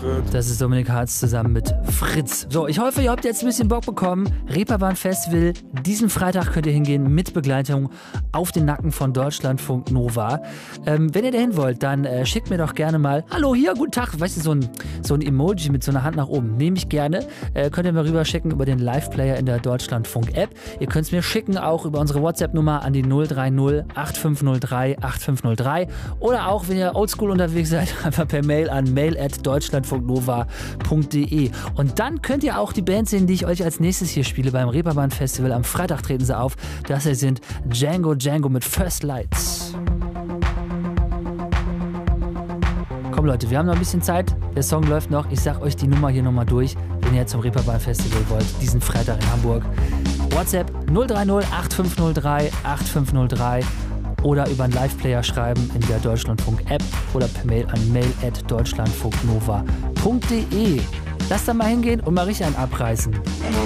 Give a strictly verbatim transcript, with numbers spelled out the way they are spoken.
Das ist Dominik Hartz zusammen mit Fritz. So, ich hoffe, ihr habt jetzt ein bisschen Bock bekommen. Reeperbahn Festival, diesen Freitag könnt ihr hingehen mit Begleitung auf den Nacken von Deutschlandfunk Nova. Ähm, wenn ihr dahin wollt, dann äh, schickt mir doch gerne mal, hallo hier, guten Tag, weißt du, so ein, so ein Emoji mit so einer Hand nach oben. Nehme ich gerne. Äh, könnt ihr mir rüber schicken über den Live-Player in der Deutschlandfunk-App. Ihr könnt es mir schicken, auch über unsere WhatsApp-Nummer an die null drei null acht fünf null drei acht fünf null drei. Oder auch, wenn ihr oldschool unterwegs seid, einfach per Mail an mail at deutschlandfunknova punkt de. Und dann könnt ihr auch die Band sehen, die ich euch als nächstes hier spiele beim Reeperbahn Festival. Am Freitag treten sie auf. Das hier sind Django Django mit First Lights. Komm Leute, wir haben noch ein bisschen Zeit. Der Song läuft noch. Ich sag euch die Nummer hier nochmal durch, wenn ihr zum Reeperbahn Festival wollt. Diesen Freitag in Hamburg. WhatsApp null drei null acht fünf null drei acht fünf null drei oder über einen Live-Player schreiben in der Deutschlandfunk-App oder per Mail an mail at deutschlandfunknova punkt de. Lasst da mal hingehen und mal richtig einen abreißen.